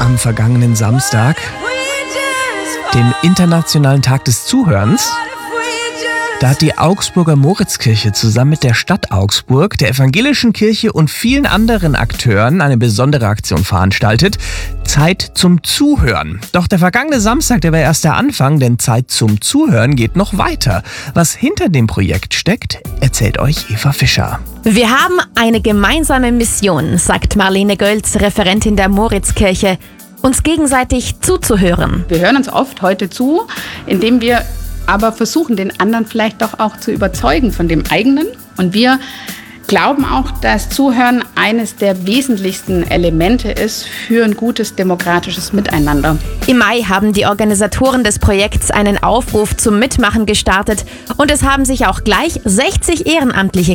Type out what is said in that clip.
Am vergangenen Samstag, dem Internationalen Tag des Zuhörens, da hat die Augsburger Moritzkirche zusammen mit der Stadt Augsburg, der Evangelischen Kirche und vielen anderen Akteuren eine besondere Aktion veranstaltet. Zeit zum Zuhören. Doch der vergangene Samstag, der war erst der Anfang, denn Zeit zum Zuhören geht noch weiter. Was hinter dem Projekt steckt, erzählt euch Eva Fischer. Wir haben eine gemeinsame Mission, sagt Marlene Gölz, Referentin der Moritzkirche, uns gegenseitig zuzuhören. Wir hören uns oft heute zu, indem wir aber versuchen, den anderen vielleicht doch auch zu überzeugen von dem eigenen. Und wir glauben auch, dass Zuhören eines der wesentlichsten Elemente ist für ein gutes demokratisches Miteinander. Im Mai haben die Organisatoren des Projekts einen Aufruf zum Mitmachen gestartet und es haben sich auch gleich 60 Ehrenamtliche